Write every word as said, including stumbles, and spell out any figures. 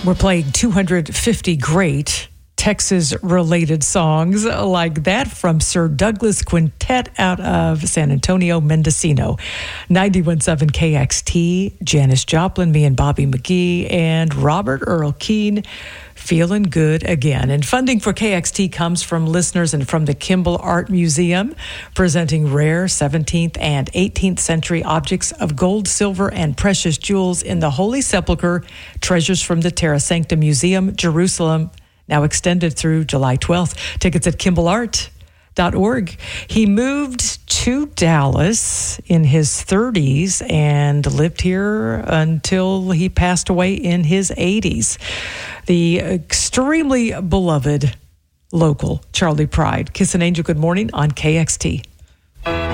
We're playing two hundred fifty great Texas-related songs like that from Sir Douglas Quintet out of San Antonio, Mendocino. ninety-one point seven K X T, Janis Joplin, me and Bobby McGee, and Robert Earl Keen, feeling good again. And funding for K X T comes from listeners and from the Kimball Art Museum, presenting rare seventeenth and eighteenth century objects of gold, silver, and precious jewels in the Holy Sepulchre, Treasures from the Terra Sancta Museum, Jerusalem, now extended through July twelfth. Tickets at kimball art dot org. He moved to Dallas in his thirties and lived here until he passed away in his eighties. The extremely beloved local Charlie Pride. Kiss an Angel, good morning on K X T.